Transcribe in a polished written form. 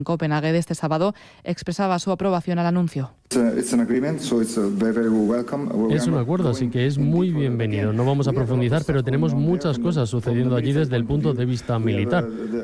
Copenhague este sábado expresaba su aprobación al anuncio. Es un acuerdo, así que es muy bienvenido. No vamos a profundizar, pero tenemos muchas cosas sucediendo allí desde el punto de vista militar.